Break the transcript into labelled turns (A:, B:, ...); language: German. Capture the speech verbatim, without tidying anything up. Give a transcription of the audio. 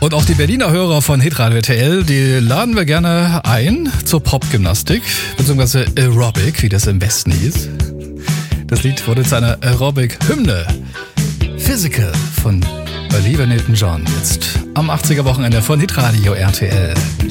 A: Und auch die Berliner Hörer von Hitradio R T L, die laden wir gerne ein zur Popgymnastik, beziehungsweise Aerobic, wie das im Westen hieß. Das Lied wurde zu einer Aerobic-Hymne. Physical von Olivia Newton-John, jetzt am achtziger Wochenende von Hitradio R T L.